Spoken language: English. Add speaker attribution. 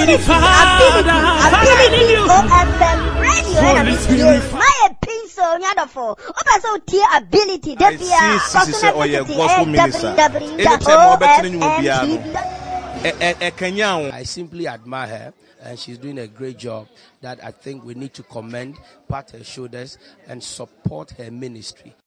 Speaker 1: ability. FM radio. My pencil, Yadafo. Also, tier ability.
Speaker 2: I simply admire her, and she's doing a great job that I think we need to commend, pat her shoulders, and support her ministry.